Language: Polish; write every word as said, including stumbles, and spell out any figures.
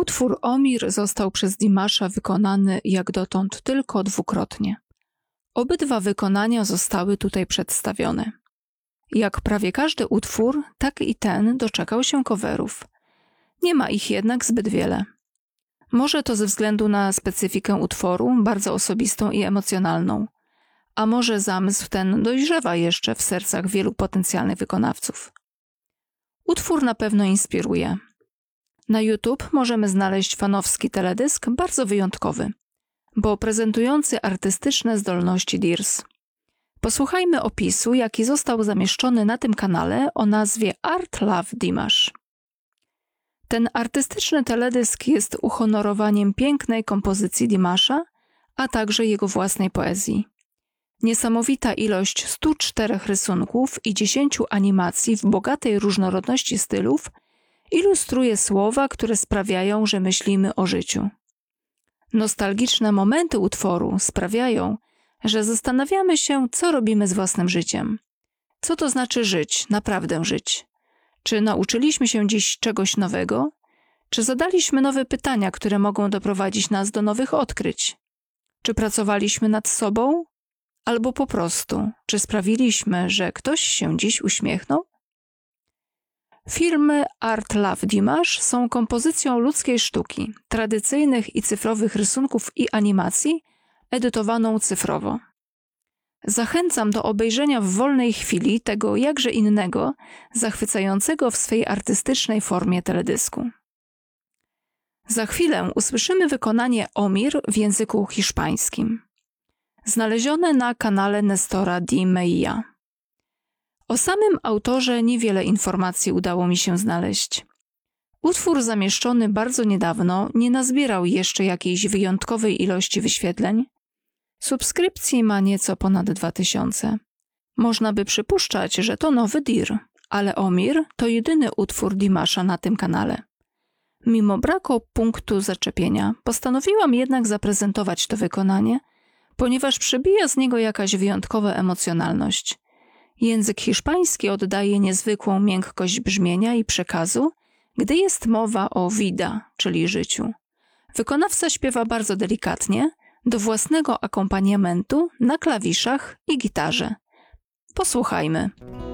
Utwór Omir został przez Dimasza wykonany jak dotąd tylko dwukrotnie. Obydwa wykonania zostały tutaj przedstawione. Jak prawie każdy utwór, tak i ten doczekał się coverów. Nie ma ich jednak zbyt wiele. Może to ze względu na specyfikę utworu, bardzo osobistą i emocjonalną, a może zamysł ten dojrzewa jeszcze w sercach wielu potencjalnych wykonawców. Utwór na pewno inspiruje. Na YouTube możemy znaleźć fanowski teledysk bardzo wyjątkowy, bo prezentujący artystyczne zdolności Dears. Posłuchajmy opisu, jaki został zamieszczony na tym kanale o nazwie Art Love Dimash. Ten artystyczny teledysk jest uhonorowaniem pięknej kompozycji Dimasza, a także jego własnej poezji. Niesamowita ilość stu czterech rysunków i dziesięciu animacji w bogatej różnorodności stylów ilustruje słowa, które sprawiają, że myślimy o życiu. Nostalgiczne momenty utworu sprawiają, że zastanawiamy się, co robimy z własnym życiem. Co to znaczy żyć, naprawdę żyć? Czy nauczyliśmy się dziś czegoś nowego? Czy zadaliśmy nowe pytania, które mogą doprowadzić nas do nowych odkryć? Czy pracowaliśmy nad sobą? Albo po prostu, czy sprawiliśmy, że ktoś się dziś uśmiechnął? Filmy Art Love Dimash są kompozycją ludzkiej sztuki, tradycyjnych i cyfrowych rysunków i animacji, edytowaną cyfrowo. Zachęcam do obejrzenia w wolnej chwili tego jakże innego, zachwycającego w swej artystycznej formie teledysku. Za chwilę usłyszymy wykonanie Omir w języku hiszpańskim, znalezione na kanale Nestora Di Meilla. O samym autorze niewiele informacji udało mi się znaleźć. Utwór zamieszczony bardzo niedawno nie nazbierał jeszcze jakiejś wyjątkowej ilości wyświetleń. Subskrypcji ma nieco ponad dwa tysiące. Można by przypuszczać, że to nowy dir, ale Omir to jedyny utwór Dimasza na tym kanale. Mimo braku punktu zaczepienia, postanowiłam jednak zaprezentować to wykonanie, ponieważ przebija z niego jakaś wyjątkowa emocjonalność. Język hiszpański oddaje niezwykłą miękkość brzmienia i przekazu, gdy jest mowa o vida, czyli życiu. Wykonawca śpiewa bardzo delikatnie, do własnego akompaniamentu na klawiszach i gitarze. Posłuchajmy.